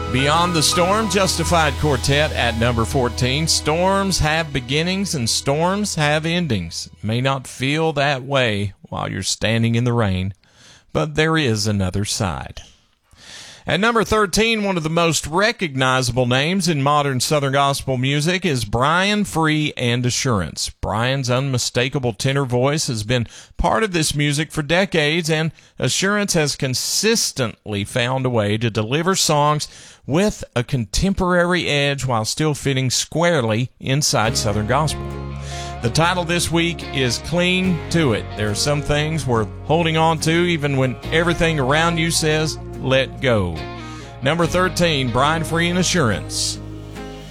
Beyond the Storm, Justified Quartet at number 14. Storms have beginnings and storms have endings. It may not feel that way while you're standing in the rain, but there is another side. At number 13, one of the most recognizable names in modern Southern gospel music is Brian Free and Assurance. Brian's unmistakable tenor voice has been part of this music for decades, and Assurance has consistently found a way to deliver songs with a contemporary edge while still fitting squarely inside Southern gospel. The title this week is Cling to It. There are some things worth holding on to even when everything around you says, let go. Number 13, Brian Free and Assurance.